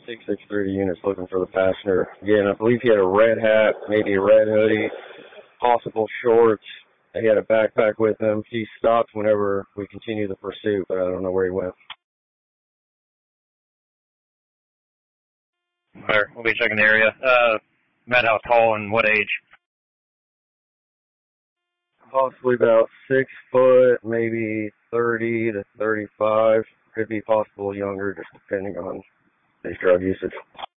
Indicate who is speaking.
Speaker 1: 663 units looking for the passenger. Again, I believe he had a red hat, maybe a red hoodie, possible shorts. He had a backpack with him. He stopped whenever we continued the pursuit, but I don't know where he went.
Speaker 2: There, we'll be checking the area. Madhouse call and what age?
Speaker 1: Possibly about 6 foot, maybe 30 to 35. Could be possible younger, just depending on his drug usage.